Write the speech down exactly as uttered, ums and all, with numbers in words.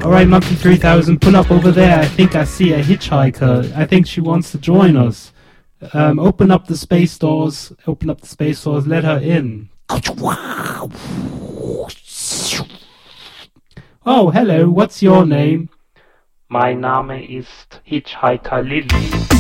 Alright, Monkey three thousand, pull up over there. I think I see a hitchhiker. I think she wants to join us. Um, open up the space doors. Open up the space doors. Let her in. Oh, hello. What's your name? Mein Name ist Hitchhiker Lilly.